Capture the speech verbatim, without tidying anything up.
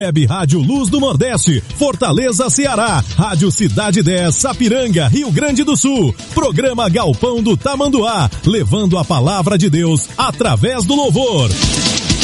Web Rádio Luz do Nordeste, Fortaleza, Ceará. Rádio Cidade dez, Sapiranga, Rio Grande do Sul. Programa Galpão do Tamanduá, levando a palavra de Deus através do louvor.